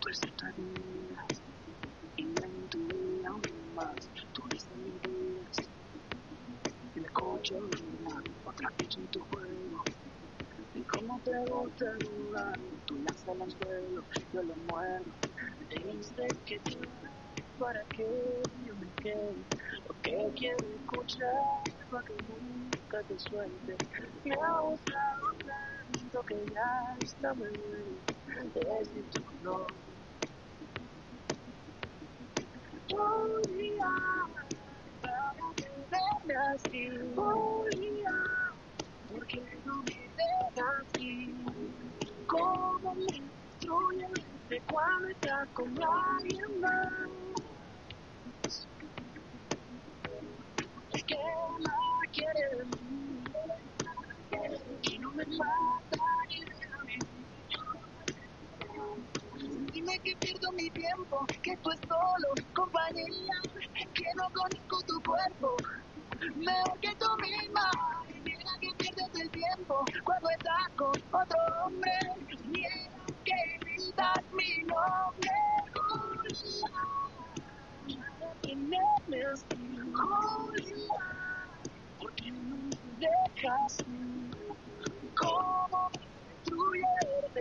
estaría y me intuía aún más. Tú dices mentiras y me escucho una otra ficha en tu juego. Y como te gusta jugar, tú lanzas el anzuelo, yo lo muerdo. Me dices que te vas para que yo me quede. Lo que quiero escuchar para que nunca te suelte. Me ha gustado tanto que ya está me duele decir tu no. Julia, para quererme así. Julia, ¿por qué no me dejas así? ¿Cómo me destruye de cuando estás con alguien más? ¿Qué más quieres de mí? Y no me falta ni de mí. Dime que pierdo mi tiempo, que esto es solo compañía, que no conozco tu cuerpo, mejor que tú misma. Niega que pierdes el tiempo cuando estás con otro hombre. Niega que gritas mi nombre. Julia, para tenerme así. Julia, ¿por qué no me dejas ir? ¿Cómo me destruye